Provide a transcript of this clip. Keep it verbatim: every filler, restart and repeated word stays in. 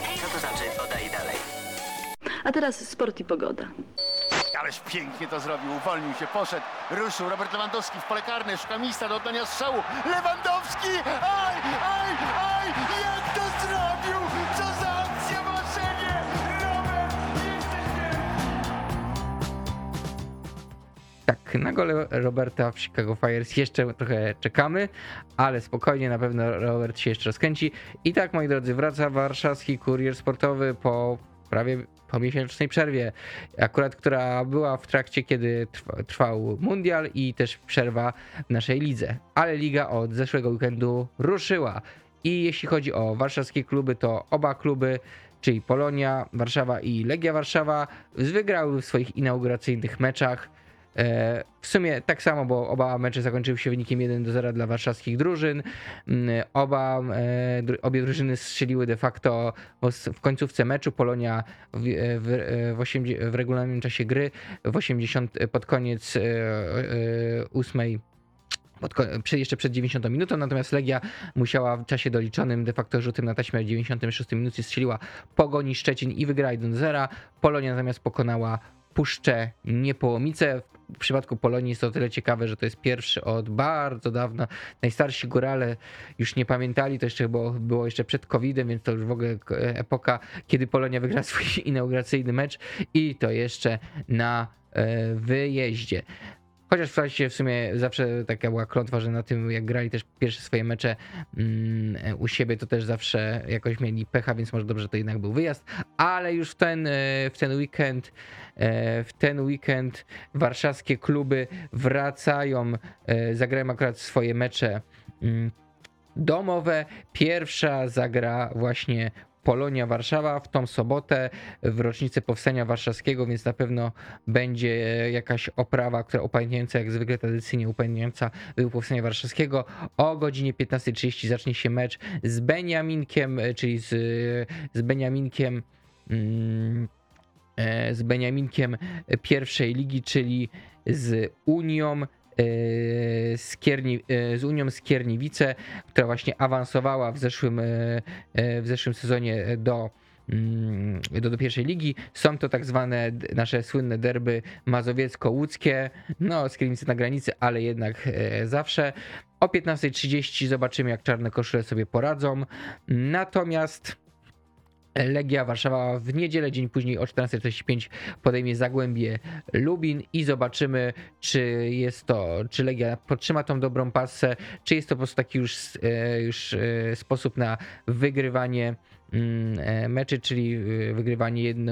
Co to znaczy podaj dalej? A teraz sport i pogoda. Ależ pięknie to zrobił, uwolnił się, poszedł, ruszył. Robert Lewandowski w pole karne, szuka miejsca do oddania strzału. Lewandowski! Aj, aj, aj! Jak to zrobił? Co za akcja, marzenie! Robert, jesteś Tak, na gole Roberta w Chicago Fires jeszcze trochę czekamy, ale spokojnie, na pewno Robert się jeszcze rozkręci. I tak, moi drodzy, wraca warszawski kurier sportowy po prawie po miesięcznej przerwie, akurat która była w trakcie, kiedy trwa, trwał mundial i też przerwa w naszej lidze. Ale liga od zeszłego weekendu ruszyła i jeśli chodzi o warszawskie kluby, to oba kluby, czyli Polonia Warszawa i Legia Warszawa, wygrały w swoich inauguracyjnych meczach. W sumie tak samo, bo oba mecze zakończyły się wynikiem jeden do zera dla warszawskich drużyn. Oba, obie drużyny strzeliły de facto w końcówce meczu. Polonia w, w, w, osiemdziesiątym, w regularnym czasie gry w osiemdziesiątym, pod koniec ósmej, pod, jeszcze przed dziewięćdziesiątą minutą, natomiast Legia musiała w czasie doliczonym de facto rzutem na taśmę w dziewięćdziesiątej szóstej minucie strzeliła Pogoni Szczecin i wygrała jeden do zera. Polonia natomiast pokonała Puszczę Niepołomice. W przypadku Polonii jest to o tyle ciekawe, że to jest pierwszy od bardzo dawna. Najstarsi górale już nie pamiętali, to jeszcze było, było jeszcze przed kowidem, więc to już w ogóle epoka, kiedy Polonia wygrała swój inauguracyjny mecz i to jeszcze na e, wyjeździe. Chociaż w czasie w sumie zawsze taka była klątwa, że na tym jak grali też pierwsze swoje mecze um, u siebie, to też zawsze jakoś mieli pecha, więc może dobrze, że to jednak był wyjazd. Ale już w ten, w ten weekend w ten weekend warszawskie kluby wracają, zagrają akurat swoje mecze domowe. Pierwsza zagra właśnie Polonia Warszawa w tą sobotę w rocznicę powstania warszawskiego, więc na pewno będzie jakaś oprawa, która upamiętniająca, jak zwykle tradycyjnie upamiętniająca wybuch powstania warszawskiego. O godzinie piętnastej trzydzieści zacznie się mecz z Beniaminkiem, czyli z, z Beniaminkiem z Beniaminkiem pierwszej ligi, czyli z Unią Skierni, z Unią Skierniewice, która właśnie awansowała w zeszłym, w zeszłym sezonie do, do, do pierwszej ligi. Są to tak zwane nasze słynne derby mazowiecko-łódzkie, no Skierniewice na granicy, ale jednak zawsze. O piętnastej trzydzieści zobaczymy, jak czarne koszule sobie poradzą. Natomiast Legia Warszawa w niedzielę, dzień później o czternastej czterdzieści pięć podejmie Zagłębie Lubin i zobaczymy, czy jest to, czy Legia podtrzyma tą dobrą pasę, czy jest to po prostu taki już, już sposób na wygrywanie meczy, czyli wygrywanie jedno